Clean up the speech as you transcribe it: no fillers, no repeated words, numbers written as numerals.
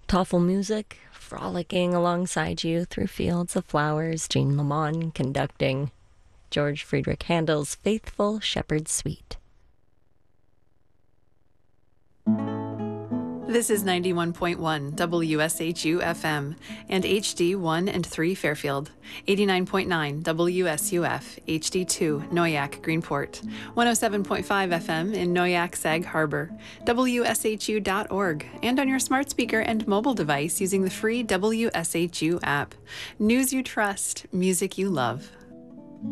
Toffel music, frolicking alongside you through fields of flowers, Jean Lamont conducting George Friedrich Handel's Faithful Shepherd's Suite. This is 91.1 WSHU FM and HD 1 and 3 Fairfield, 89.9 WSUF HD 2 Noyak Greenport, 107.5 FM in Noyak Sag Harbor, WSHU.org, and on your smart speaker and mobile device using the free WSHU app. News you trust, music you love.